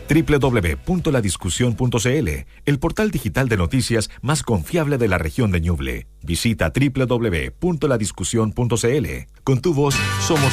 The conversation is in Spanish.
www.ladiscusión.cl, el portal digital de noticias más confiable de la región de Ñuble. Visita www.ladiscusión.cl. Con tu voz somos